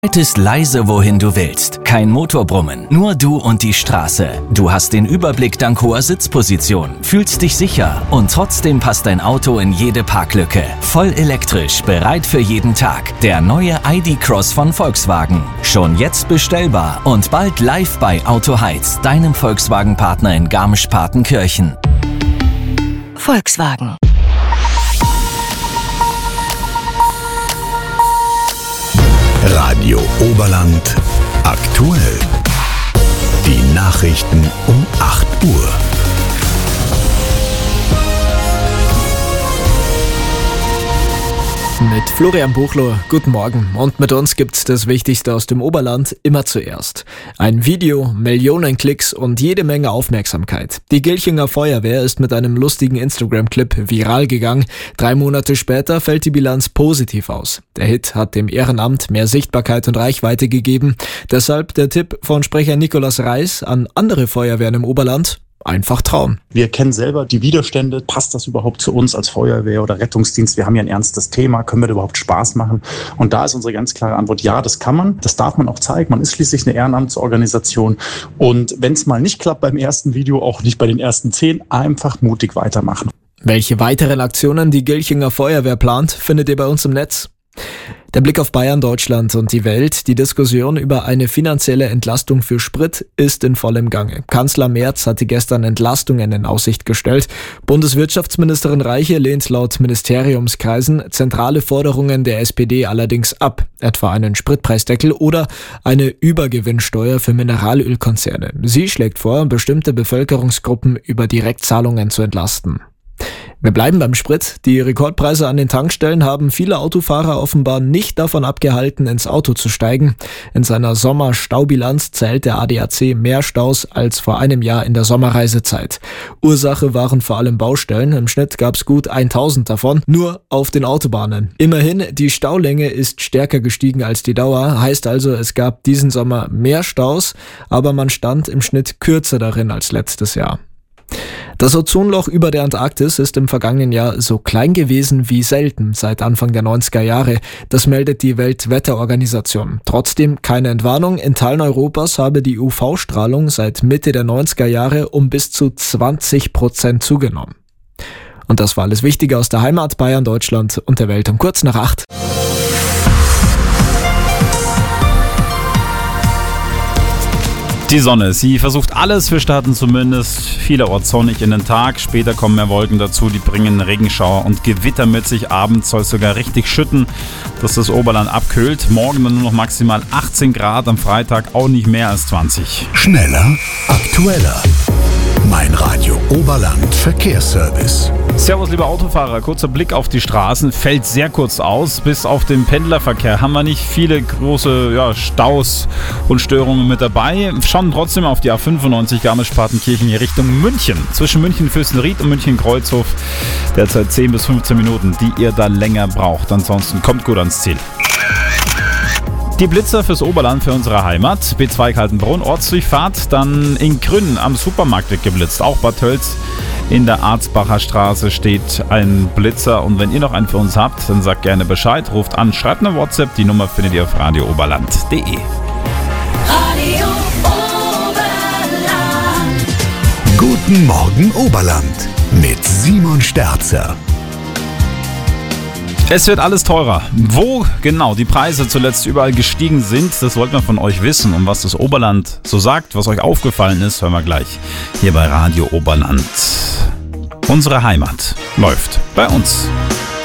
Ist leise, wohin du willst. Kein Motorbrummen, nur du und die Straße. Du hast den Überblick dank hoher Sitzposition, fühlst dich sicher und trotzdem passt dein Auto in jede Parklücke. Voll elektrisch, bereit für jeden Tag. Der neue ID.Cross von Volkswagen. Schon jetzt bestellbar und bald live bei Auto Heiz, deinem Volkswagen-Partner in Garmisch-Partenkirchen. Volkswagen. Radio Oberland aktuell. Die Nachrichten um 8 Uhr. Mit Florian Buchloh, guten Morgen. Und mit uns gibt's das Wichtigste aus dem Oberland immer zuerst. Ein Video, Millionen Klicks und jede Menge Aufmerksamkeit. Die Gilchinger Feuerwehr ist mit einem lustigen Instagram-Clip viral gegangen. 3 Monate später fällt die Bilanz positiv aus. Der Hit hat dem Ehrenamt mehr Sichtbarkeit und Reichweite gegeben. Deshalb der Tipp von Sprecher Nikolaus Reis an andere Feuerwehren im Oberland: einfach trauen. Wir kennen selber die Widerstände. Passt das überhaupt zu uns als Feuerwehr oder Rettungsdienst? Wir haben ja ein ernstes Thema. Können wir da überhaupt Spaß machen? Und da ist unsere ganz klare Antwort: Ja, das kann man. Das darf man auch zeigen. Man ist schließlich eine Ehrenamtsorganisation. Und wenn es mal nicht klappt beim ersten Video, auch nicht bei den ersten 10, einfach mutig weitermachen. Welche weiteren Aktionen die Gilchinger Feuerwehr plant, findet ihr bei uns im Netz. Der Blick auf Bayern, Deutschland und die Welt. Die Diskussion über eine finanzielle Entlastung für Sprit ist in vollem Gange. Kanzler Merz hatte gestern Entlastungen in Aussicht gestellt. Bundeswirtschaftsministerin Reiche lehnt laut Ministeriumskreisen zentrale Forderungen der SPD allerdings ab, etwa einen Spritpreisdeckel oder eine Übergewinnsteuer für Mineralölkonzerne. Sie schlägt vor, bestimmte Bevölkerungsgruppen über Direktzahlungen zu entlasten. Wir bleiben beim Sprit. Die Rekordpreise an den Tankstellen haben viele Autofahrer offenbar nicht davon abgehalten, ins Auto zu steigen. In seiner Sommerstaubilanz zählt der ADAC mehr Staus als vor einem Jahr in der Sommerreisezeit. Ursache waren vor allem Baustellen. Im Schnitt gab es gut 1000 davon, nur auf den Autobahnen. Immerhin, die Staulänge ist stärker gestiegen als die Dauer. Heißt also, es gab diesen Sommer mehr Staus, aber man stand im Schnitt kürzer darin als letztes Jahr. Das Ozonloch über der Antarktis ist im vergangenen Jahr so klein gewesen wie selten seit Anfang der 90er Jahre. Das meldet die Weltwetterorganisation. Trotzdem keine Entwarnung. In Teilen Europas habe die UV-Strahlung seit Mitte der 90er Jahre um bis zu 20% zugenommen. Und das war alles Wichtige aus der Heimat, Bayern, Deutschland und der Welt um kurz nach 8. Die Sonne, sie versucht alles, wir starten zumindest vielerorts sonnig in den Tag. Später kommen mehr Wolken dazu, die bringen Regenschauer und Gewitter mit sich. Abends soll es sogar richtig schütten, dass das Oberland abkühlt. Morgen dann nur noch maximal 18 Grad, am Freitag auch nicht mehr als 20. Schneller, aktueller. Mein Radio Oberland Verkehrsservice. Servus, liebe Autofahrer. Kurzer Blick auf die Straßen. Fällt sehr kurz aus. Bis auf den Pendlerverkehr haben wir nicht viele große Staus und Störungen mit dabei. Schauen trotzdem auf die A95 Garmisch-Partenkirchen hier Richtung München. Zwischen München-Fürstenried und München-Kreuzhof. Derzeit 10 bis 15 Minuten, die ihr da länger braucht. Ansonsten kommt gut ans Ziel. Die Blitzer fürs Oberland, für unsere Heimat. B2 Kaltenbrunn, Ortsdurchfahrt. Dann in Grün am Supermarkt wird geblitzt. Auch Bad Tölz in der Arzbacher Straße steht ein Blitzer. Und wenn ihr noch einen für uns habt, dann sagt gerne Bescheid. Ruft an, schreibt eine WhatsApp. Die Nummer findet ihr auf radiooberland.de. Radio Oberland. Guten Morgen Oberland mit Simon Sterzer. Es wird alles teurer. Wo genau die Preise zuletzt überall gestiegen sind, das wollten wir von euch wissen. Und was das Oberland so sagt, was euch aufgefallen ist, hören wir gleich hier bei Radio Oberland. Unsere Heimat läuft bei uns.